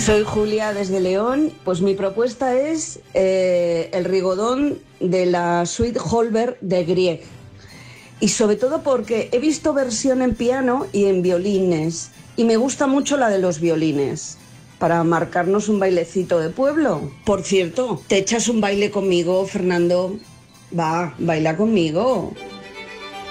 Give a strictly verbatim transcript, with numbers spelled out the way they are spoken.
Soy Julia desde León. Pues mi propuesta es eh, el rigodón de la suite Holberg de Grieg. Y sobre todo porque he visto versión en piano y en violines. Y me gusta mucho la de los violines, para marcarnos un bailecito de pueblo. Por cierto, ¿te echas un baile conmigo, Fernando? Va, baila conmigo.